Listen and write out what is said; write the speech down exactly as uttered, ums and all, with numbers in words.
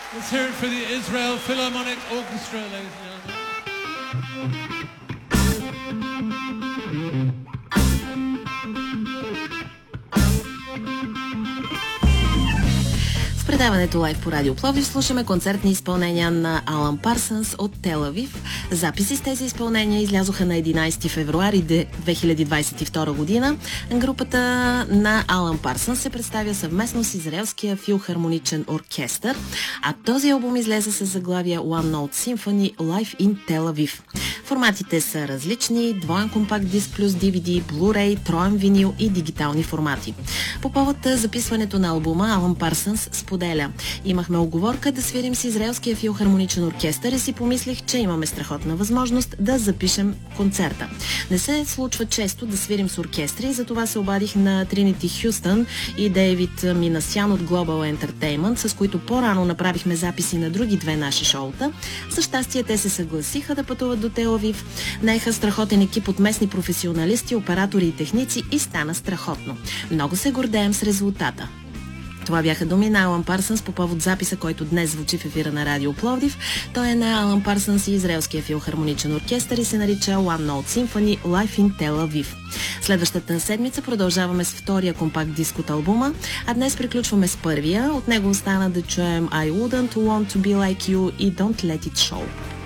Let's hear it for the Israel Philharmonic Orchestra, ladies and gentlemen. В предаването Лайв по Радио Пловдив слушаме концертни изпълнения на Алан Парсънс от Тел Авив. Записи с тези изпълнения излязоха на единайсети февруари две хиляди двайсет и втора година. Групата на Алан Парсънс се представя съвместно с Израелския филхармоничен оркестър, а този албум излезе с заглавие One Note Symphony Live in Tel Aviv. Форматите са различни: двоен компакт диск плюс ди ви ди, Blu-ray, троен винил и дигитални формати. По повод записването на албума Алан Парсънс споделя: имахме уговорка да свирим с Израелския филхармоничен оркестър и си помислих, че имаме страхотна възможност да запишем концерта. Не се случва често да свирим с оркестри и затова се обадих на Тринити Хюстън и Дейвид Минасян от Global Entertainment, с които по-рано направихме записи на други две наши шоута. За щастие те се съгласиха да пътуват до Тел Авив. Наеха страхотен екип от местни професионалисти, оператори и техници и стана страхотно. Много се гордеем с резултата. Това бяха думи на Алан Парсънс по повод записа, който днес звучи в ефира на Радио Пловдив. Той е на Алан Парсънс и Израелския филхармоничен оркестър и се нарича One Note Symphony Live in Tel Aviv. Следващата седмица продължаваме с втория компакт диск от албума, а днес приключваме с първия. От него остана да чуем I Wouldn't Want to Be Like You и Don't Let It Show.